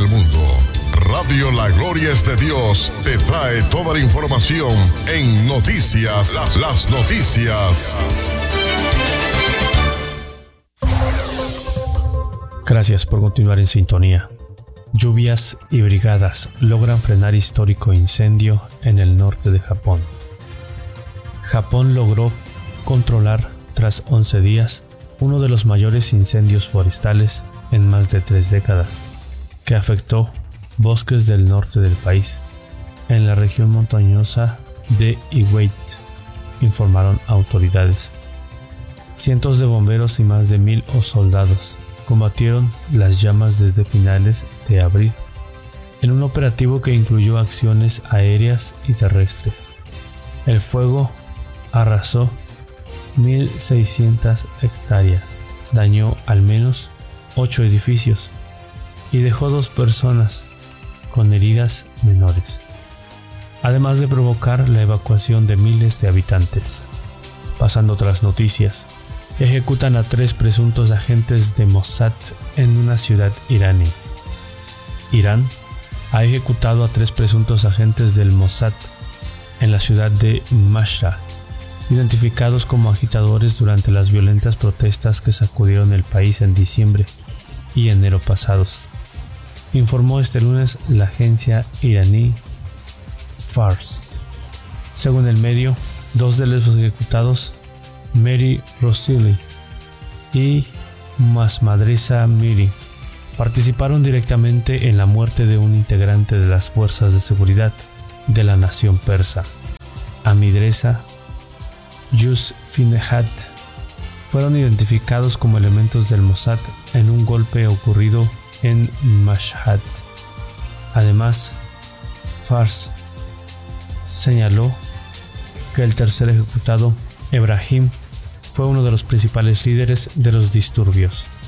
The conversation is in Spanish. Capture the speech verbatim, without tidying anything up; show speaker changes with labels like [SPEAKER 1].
[SPEAKER 1] el mundo. Radio La Gloria es de Dios te trae toda la información en Noticias, las, las noticias.
[SPEAKER 2] Gracias por continuar en sintonía. Lluvias y brigadas logran frenar histórico incendio en el norte de Japón. Japón logró controlar, tras once días, uno de los mayores incendios forestales en más de tres décadas, que afectó bosques del norte del país, en la región montañosa de Iwate, informaron autoridades. Cientos de bomberos y más de mil soldados combatieron las llamas desde finales de abril, en un operativo que incluyó acciones aéreas y terrestres. El fuego arrasó mil seiscientas hectáreas, dañó al menos ocho edificios y dejó dos personas con heridas menores, además de provocar la evacuación de miles de habitantes. Pasando a otras noticias, ejecutan a tres presuntos agentes de Mossad en una ciudad iraní. Irán ha ejecutado a tres presuntos agentes del Mossad en la ciudad de Mashhad, identificados como agitadores durante las violentas protestas que sacudieron el país en diciembre y enero pasados, informó este lunes la agencia iraní Fars. Según el medio, dos de los ejecutados, Mehdi Rosili y Masmadreza Miri, participaron directamente en la muerte de un integrante de las fuerzas de seguridad de la nación persa. Amidreza Yusfinehat fueron identificados como elementos del Mossad en un golpe ocurrido en Mashhad. Además, Fars señaló que el tercer ejecutado, Ebrahim, fue uno de los principales líderes de los disturbios.